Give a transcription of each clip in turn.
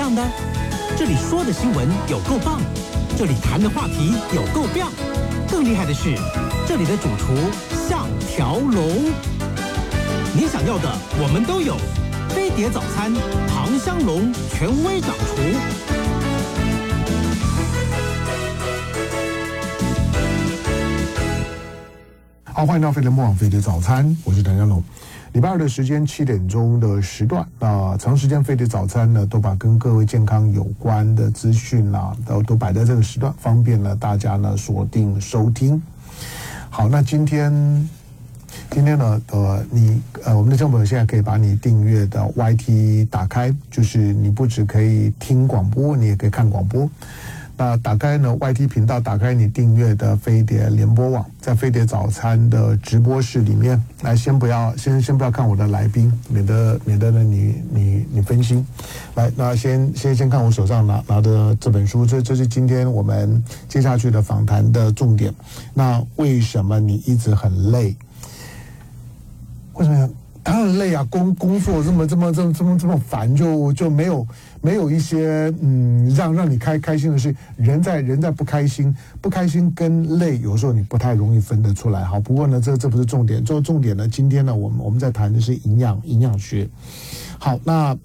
样的？这里说的新闻有够棒，这里谈的话题有够棒，更厉害的是，这里的主厨像条龙。你想要的我们都有，飞碟早餐，唐香龙权威掌厨。 好，欢迎到飞碟魔网飞碟早餐，我是唐香龙。礼拜二的时间7点钟的时段，长时间飞碟早餐呢，都把跟各位健康有关的资讯啦，都摆在这个时段，方便了大家呢锁定收听。好，那今天呢，我们的听众朋友现在可以把你订阅的 YT 打开，就是你不只可以听广播，你也可以看广播。那打开呢 YT 频道，打开你订阅的飞碟联播网，在飞碟早餐的直播室里面，来先不要看我的来宾，免得呢你分心。来，那先看我手上拿的这本书，这是今天我们接下去的访谈的重点。那为什么你一直很累？为什么当然累啊，工作这么烦，就没有一些让你开心的事。人在不开心跟累有时候你不太容易分得出来。好，不过呢这不是重点，重点呢今天呢我们在谈的是营养学。好，那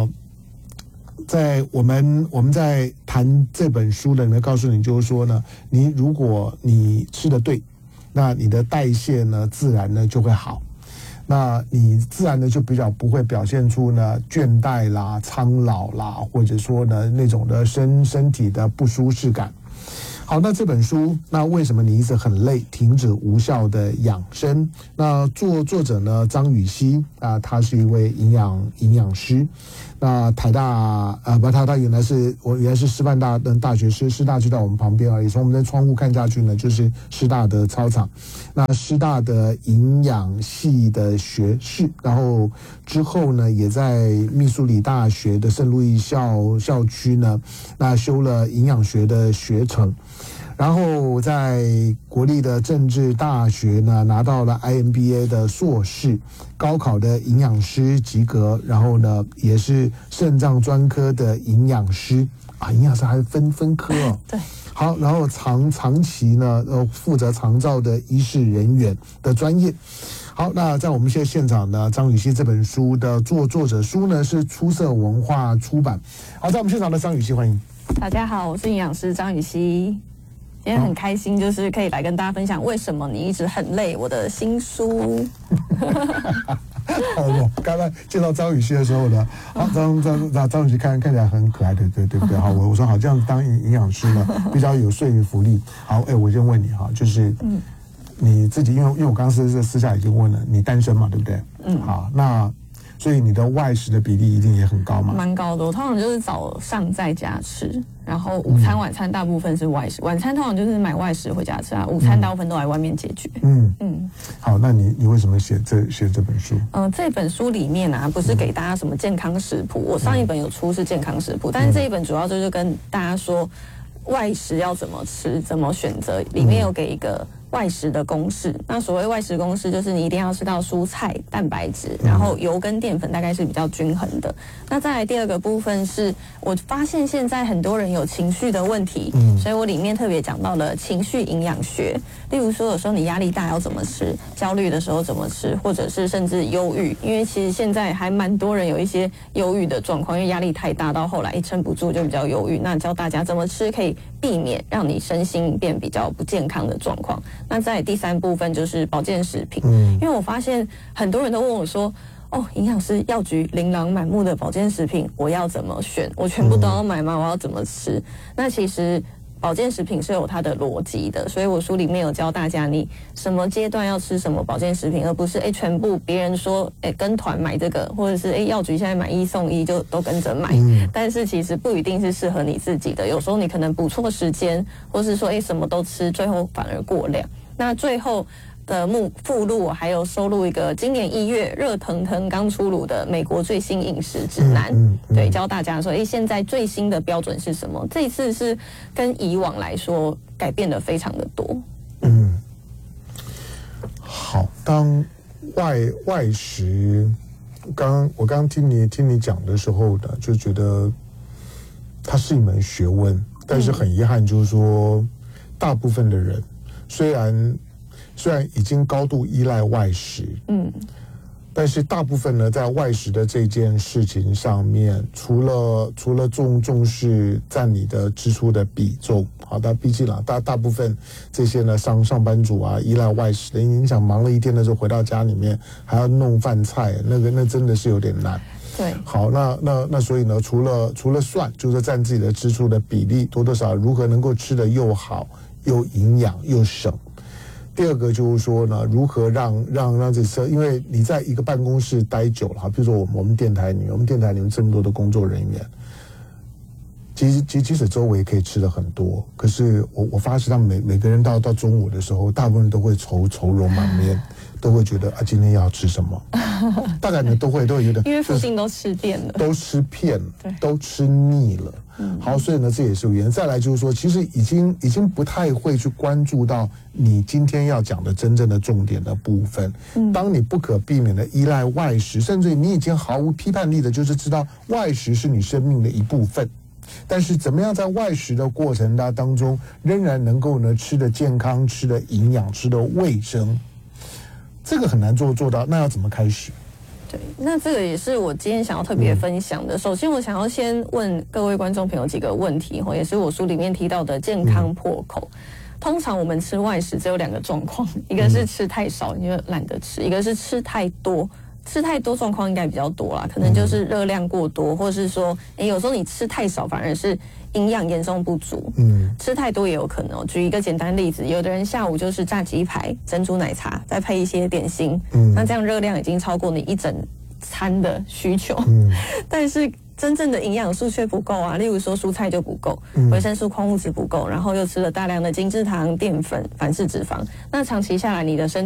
在我们在谈这本书的里面告诉你，就是说呢，如果你吃得对，那你的代谢呢自然呢就会好。那你自然的就比较不会表现出呢倦怠啦、苍老啦，或者说呢那种的身体的不舒适感。好，那这本书，那为什么你一直很累？停止无效的养生。那作者呢张宇希啊，他是一位营养师。那台大他原来是师范大学，师大就在我们旁边而已，从我们的窗户看下去呢，就是师大的操场。那师大的营养系的学士，然后之后呢，也在密苏里大学的圣路易校区呢，那修了营养学的学程。然后在国立的政治大学呢，拿到了 IMBA 的硕士，高考的营养师及格，然后呢，也是肾脏专科的营养师啊，营养师还分科哦。 对。 好，然后长期呢，负责长照的医事人员的专业。好，那在我们现在现场呢，张宇希这本书的作者书呢是出色文化出版。好，在我们现场的张宇希，欢迎。 大家好，我是营养师张宇希。今天很开心，就是可以来跟大家分享为什么你一直很累，我的新书。 我刚才见到张宇希的时候呢，张宇希看起来很可爱的，对不对？好，我说好，这样子当营养师呢比较有说服力。好，我先问你哈，就是你自己，因为我刚刚私下已经问了，你单身嘛，对不对？好，那所以你的外食的比例一定也很高嘛？ 蛮高的，我通常就是早上在家吃，然后午餐、晚餐大部分是外食，晚餐通常就是买外食回家吃啊，午餐大部分都来外面解决。 好，那你为什么写这本书？ 这本书里面啊，不是给大家什么健康食谱，我上一本有出是健康食谱，但是这一本主要就是跟大家说外食要怎么吃、怎么选择，里面有给一个外食的公式。那所谓外食公式，就是你一定要吃到蔬菜、蛋白质，然后油跟淀粉大概是比较均衡的。那再来第二个部分是，我发现现在很多人有情绪的问题，所以我里面特别讲到了情绪营养学。例如说，有时候你压力大要怎么吃，焦虑的时候怎么吃，或者是甚至忧郁，因为其实现在还蛮多人有一些忧郁的状况，因为压力太大，到后来撑不住就比较忧郁。那教大家怎么吃可以避免让你身心变比较不健康的状况。那在第三部分就是保健食品，因为我发现很多人都问我说，营养师药局琳琅满目的保健食品，我要怎么选？我全部都要买吗？我要怎么吃？那其实保健食品是有它的逻辑的，所以我书里面有教大家你什么阶段要吃什么保健食品，而不是全部别人说跟团买这个，或者是药局现在买1送1就都跟着买，但是其实不一定是适合你自己的，有时候你可能补错时间，或是说什么都吃，最后反而过量。那最后的附录我还有收录一个今年1月热腾腾刚出炉的美国最新饮食指南，对，教大家说现在最新的标准是什么。这一次是跟以往来说改变的非常的多。 好，当外食，我刚听你讲的时候呢，就觉得它是一门学问，但是很遗憾，就是说，大部分的人虽然已经高度依赖外食，但是大部分呢，在外食的这件事情上面，除了重视占你的支出的比重，好的，毕竟啦，大部分这些呢上班族啊，依赖外食的，你想忙了一天的时候回到家里面还要弄饭菜，那真的是有点难。 对， 好，那所以呢，除了算，就是占自己的支出的比例多多少，如何能够吃得又好又营养又省。第二个就是说呢，如何让这车，因为你在一个办公室待久了，比如说我们电台里面这么多的工作人员，即使周围可以吃的很多，可是我发现他们每个人到中午的时候，大部分都会愁容满面，都会觉得啊，今天要吃什么？大概呢都会有点， 因为附近都吃遍了， 都吃遍了，都吃腻了。好，所以呢，这也是原因。再来就是说，其实已经不太会去关注到你今天要讲的真正的重点的部分。当你不可避免的依赖外食，甚至你已经毫无批判力的，就是知道外食是你生命的一部分。但是怎么样在外食的过程当中，仍然能够呢吃得健康、吃得营养、吃得卫生，这个很难做到。那要怎么开始？ 对，那这个也是我今天想要特别分享的。首先，我想要先问各位观众朋友几个问题，也是我书里面提到的健康破口。通常我们吃外食只有2个状况，一个是吃太少，因为懒得吃；一个是吃太多。吃太多状况应该比较多啦，可能就是热量过多，或者是说，有时候你吃太少反而是营养严重不足。吃太多也有可能。举一个简单例子，有的人下午就是炸鸡排、珍珠奶茶，再配一些点心，那这样热量已经超过你一整餐的需求。但是真正的营养素却不够啊，例如说蔬菜就不够，维生素、矿物质不够，然后又吃了大量的精制糖、淀粉、反式脂肪，那长期下来你的身